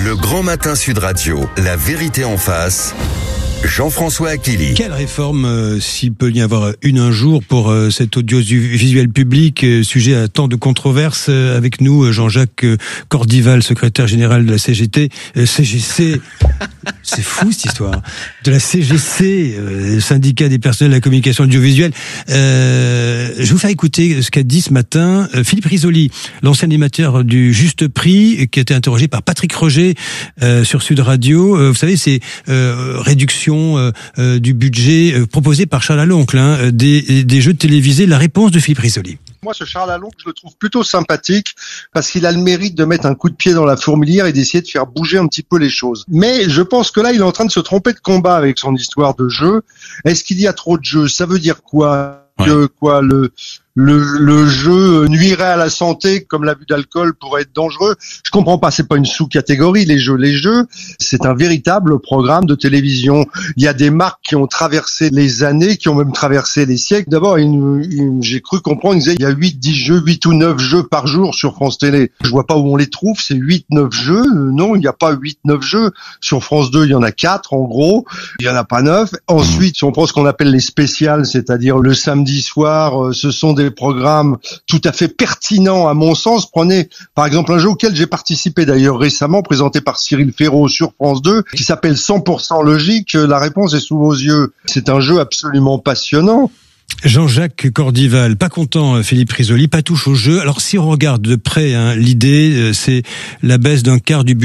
Le Grand Matin Sud Radio, la vérité en face. Jean-François Achilly. Quelle réforme, s'il peut y avoir une un jour pour cet audiovisuel public, sujet à tant de controverses. Avec nous, Jean-Jacques Cordival, secrétaire général de la CGT, CGC. C'est fou cette histoire. De la CGC, syndicat des personnels de la communication audiovisuelle. Je vais vous faire écouter ce qu'a dit ce matin Philippe Risoli, l'ancien animateur du Juste Prix, qui a été interrogé par Patrick Roger sur Sud Radio. Vous savez, c'est réduction du budget proposé par Charles Aloncle, des jeux télévisés. La réponse de Philippe Risoli. Moi, ce Charles Aloncle, je le trouve plutôt sympathique parce qu'il a le mérite de mettre un coup de pied dans la fourmilière et d'essayer de faire bouger un petit peu les choses. Mais je pense que là, il est en train de se tromper de combat avec son histoire de jeu. Est-ce qu'il y a trop de jeux? Ça veut dire quoi? Que quoi, le jeu nuirait à la santé comme l'abus d'alcool pourrait être dangereux. Je comprends pas, c'est pas une sous-catégorie les jeux. Les jeux, c'est un véritable programme de télévision. Il y a des marques qui ont traversé les années, qui ont même traversé les siècles. D'abord, j'ai cru comprendre, il y a 8-10 jeux, 8 ou 9 jeux par jour sur France Télé. Je vois pas où on les trouve, c'est 8-9 jeux. Non, il n'y a pas 8-9 jeux. Sur France 2, il y en a 4 en gros. Il y en a pas 9. Ensuite, si on prend ce qu'on appelle les spéciales, c'est-à-dire le samedi soir, ce sont des programmes tout à fait pertinents à mon sens. Prenez par exemple un jeu auquel j'ai participé d'ailleurs récemment, présenté par Cyril Ferraud sur France 2, qui s'appelle 100% Logique. La réponse est sous vos yeux. C'est un jeu absolument passionnant. Jean-Jacques Cordival, pas content, Philippe Risoli, pas touche au jeu. Alors si on regarde de près, l'idée, c'est la baisse d'un quart du budget